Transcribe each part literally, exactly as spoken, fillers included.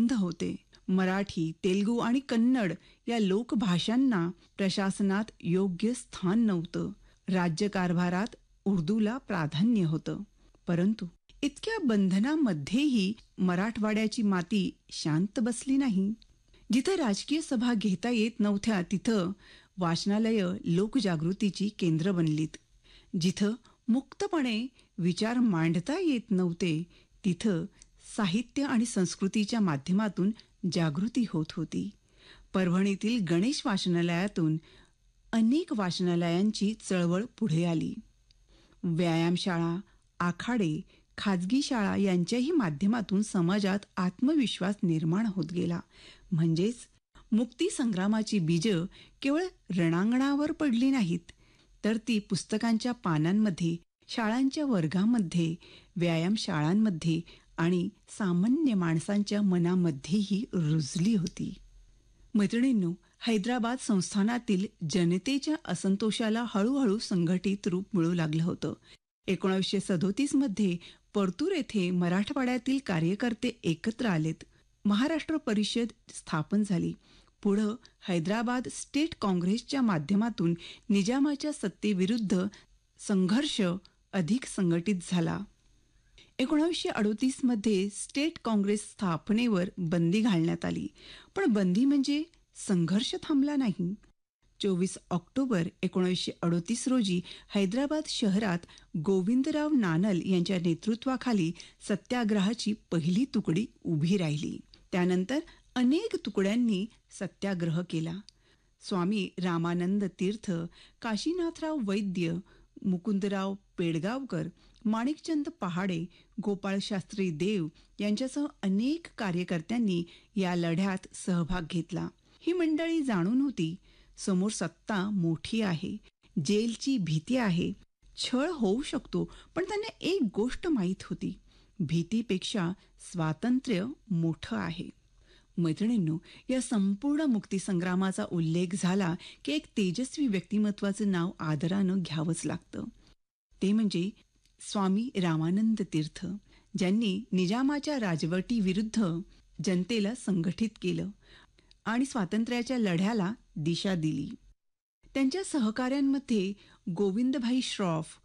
निर्बंध होते. मराठी, तेलुगू आणि कन्नड या लोकभाषांना प्रशासनात योग्य स्थान नव्हतं. राज्यकारभारात उर्दूला प्राधान्य होतं. परंतु इतक्या बंधनामध्येही मराठवाड्याची माती शांत बसली नाही. जिथं राजकीय सभा घेता येत नव्हत्या तिथं वाचनालयं लोकजागृतीची केंद्र बनलीत. जिथं मुक्तपणे विचार मांडता येत नव्हते तिथं साहित्य आणि संस्कृतीच्या माध्यमातून जागृती होत होती. परभणीतील गणेश वाचनालयातून अनेक वाचनालयांची चळवळ पुढे आली. व्यायामशाळा, आखाडे, खाजगी शाळा यांच्याही माध्यमातून समाजात आत्मविश्वास निर्माण होत गेला. म्हणजेच मुक्ती संग्रामाची बीजं केवळ रणांगणावर पडली नाहीत, तर ती पुस्तकांच्या पानांमध्ये, शाळांच्या वर्गामध्ये, व्यायामशाळांमध्ये आणि सामान्य माणसांच्या मनामध्येही रुजली होती. मैत्रिणींनो, हैदराबाद संस्थानातील जनतेच्या असंतोषाला हळूहळू संघटित रूप मिळू लागलं होतं. एकोणीसशे सदोतीस मध्ये परतूर येथे मराठवाड्यातील कार्यकर्ते एकत्र आलेत. महाराष्ट्र परिषद स्थापन झाली. पुढं हैदराबाद स्टेट काँग्रेसच्या माध्यमातून निजामाच्या सत्तेविरुद्ध संघर्ष अधिक संघटित झाला. एकोणीसशे अडोतीस मध्ये स्टेट काँग्रेस स्थापनेवर बंदी घालण्यात आली. पण बंदी म्हणजे संघर्ष थांबला नाही. चोवीस ऑक्टोबर एकोणीसशे अडोतीस रोजी हैदराबाद शहरात गोविंदराव नानल यांच्या नेतृत्वाखाली सत्याग्रहाची पहिली तुकडी उभी राहिली. त्यानंतर अनेक तुकड्यांनी सत्याग्रह केला. स्वामी रामानंद तीर्थ, काशीनाथराव वैद्य, मुकुंदराव पेडगावकर, माणिकचंद पहाडे, गोपाळशास्त्री देव यांच्यासह अनेक कार्यकर्त्यांनी या लढ्यात सहभाग घेतला. ही मंडळी जाणून होती, समोर सत्ता मोठी आहे, जेलची भीती आहे, छळ होऊ शकतो. पण त्यांना एक गोष्ट माहीत होती, भीतीपेक्षा स्वातंत्र्य मोठं आहे. मैत्रिणींनो, या संपूर्ण मुक्तीसंग्रामाचा उल्लेख झाला की एक तेजस्वी व्यक्तिमत्वाचं नाव आदरानं घ्यावंच लागतं. ते म्हणजे स्वामी रामानंद तीर्थ, ज्यांनी निजामाच्या राजवटीविरुद्ध जनतेला संघटित केलं आणि स्वातंत्र्याच्या लढ्याला दिशा दिली. त्यांच्या सहकाऱ्यांमध्ये गोविंदभाई श्रॉफ,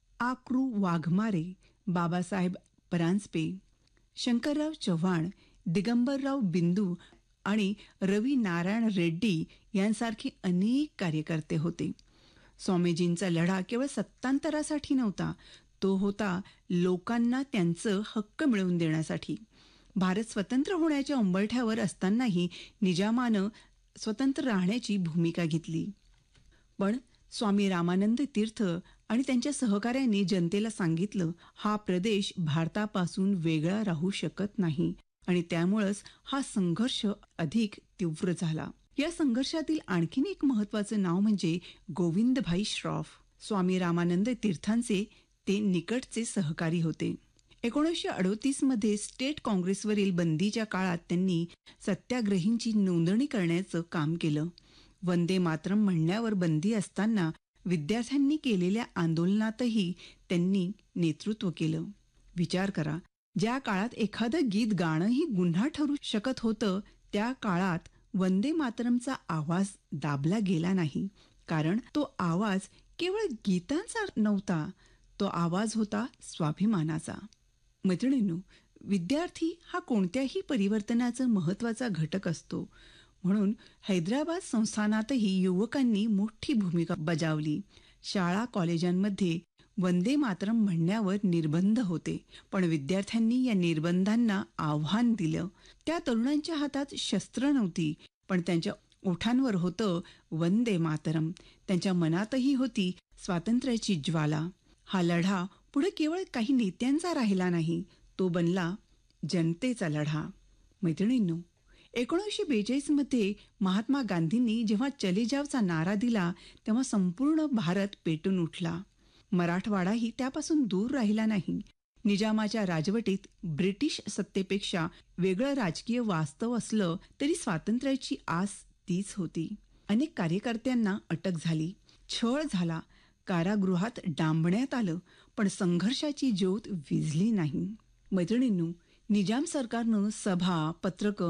आकृ वाघमारे, बाबासाहेब परांजपे, शंकरराव चव्हाण, दिगंबरराव बिंदू आणि रवी नारायण रेड्डी यांसारखे अनेक कार्यकर्ते होते. स्वामीजींचा लढा केवळ सत्तांतरासाठी नव्हता, तो होता लोकांना त्यांचं हक्क मिळवून देण्यासाठी. भारत स्वतंत्र होण्याच्या उंबरठ्यावर असतानाही निजामानं स्वतंत्र राहण्याची भूमिका घेतली. पण स्वामी रामानंद तीर्थ आणि त्यांच्या सहकाऱ्यांनी जनतेला सांगितलं, हा प्रदेश भारतापासून वेगळा राहू शकत नाही आणि त्यामुळंच हा संघर्ष अधिक तीव्र झाला. या संघर्षातील आणखीन एक महत्वाचं नाव म्हणजे गोविंदभाई श्रॉफ. स्वामी रामानंद तीर्थांचे ते निकटचे सहकारी होते. एकोणीसशे अडोतीस मध्ये स्टेट काँग्रेसवरील बंदीच्या काळात त्यांनी सत्याग्रहींची नोंदणी करण्याचं काम केलं. वंदे मातरम म्हणण्यावर बंदी असताना विद्यार्थ्यांनी केलेल्या आंदोलनातही त्यांनी नेतृत्व केलं. विचार करा, ज्या काळात एखादं गीत गाणंही गुन्हा ठरू शकत होतं, त्या काळात वंदे मातरमचा आवाज दाबला गेला नाही. कारण तो आवाज केवळ गीतांचा नव्हता, तो आवाज होता स्वाभिमानाचा. मैत्रिणींनो, विद्यार्थी हा कोणत्याही परिवर्तनाचा महत्वाचा घटक असतो. म्हणून हैदराबाद संस्थानातही युवकांनी मोठी भूमिका बजावली. शाळा कॉलेजांमध्ये वंदे मातरम म्हणण्यावर निर्बंध होते, पण विद्यार्थ्यांनी या निर्बंधांना आव्हान दिलं. त्या तरुणांच्या हातात शस्त्र नव्हती, पण त्यांच्या ओठांवर होतं वंदे मातरम. त्यांच्या मनातही होती स्वातंत्र्याची ज्वाला. हा लढा पुढे केवळ काही नेत्यांचा राहिला नाही, तो बनला जनतेचा लढा. मैत्रिणींनो, एकोणीसशे बेचाळीस मध्ये महात्मा गांधींनी जेव्हा चले जावचा नारा दिला, तेव्हा संपूर्ण भारत पेटून उठला. मराठवाडाही त्यापासून दूर राहिला नाही. निजामाच्या राजवटीत ब्रिटिश सत्तेपेक्षा वेगळं राजकीय वास्तव असलं तरी स्वातंत्र्याची आस तीच होती. अनेक कार्यकर्त्यांना अटक झाली, छळ झाला, कारागृहात डांबण्यात आलं, पण संघर्षाची ज्योत विझली नाही. मैत्रिणींनो, निजाम सरकारनं सभा, पत्रकं